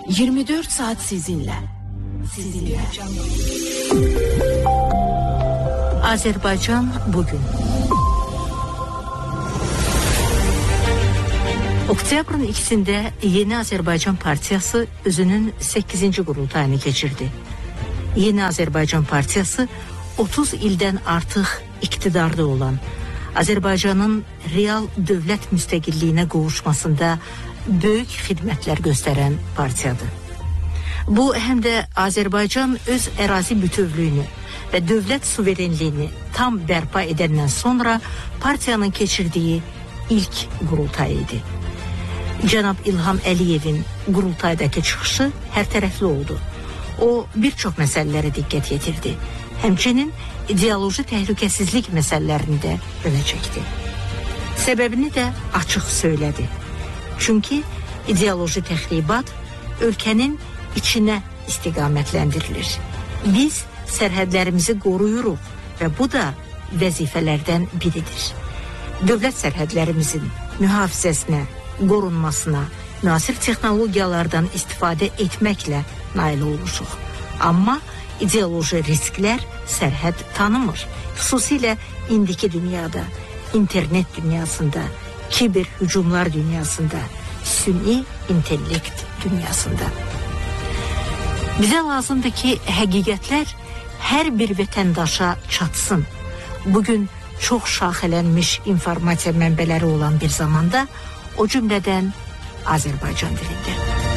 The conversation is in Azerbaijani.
24 saat sizinle. Azerbaycan bugün. Oktyabrın 2'sinde Yeni Azerbaycan Partiyası özünün 8. qurultayını keçirdi. Yeni Azerbaycan Partiyası 30 ildən artıq iktidarda olan, Azərbaycanın real dövlət müstəqilliyinə qovuşmasında böyük xidmətlər göstərən partiyadır. Bu, həm də Azərbaycan öz ərazi bütövlüyünü və dövlət suverenliyini tam bərpa edəndən sonra partiyanın keçirdiyi ilk qurultay idi. Cənab İlham Əliyevin qurultaydakı çıxışı hər tərəfli oldu. O, bir çox məsələlərə diqqət yetirdi. Həmçinin ideoloji təhlükəsizlik məsələlərini də önə çəkdi. Səbəbini də açıq söylədi. Çünki ideoloji təxribat ölkənin içinə istiqamətlendirilir. Biz sərhədlərimizi qoruyuruq və bu da vəzifələrdən biridir. Dövlət sərhədlərimizin mühafizəsinə, qorunmasına, müasir texnologiyalardan istifadə etməklə nail olmuşuq. Amma ideoloji risklər sərhəd tanımır. Xüsusilə indiki dünyada, internet dünyasında, kiber hücumlar dünyasında, süni intellekt dünyasında. Bizə lazımdır ki, həqiqətlər hər bir vətəndaşa çatsın. Bugün çox şaxələnmiş informasiya mənbələri olan bir zamanda, o cümlədən Azərbaycan dilində.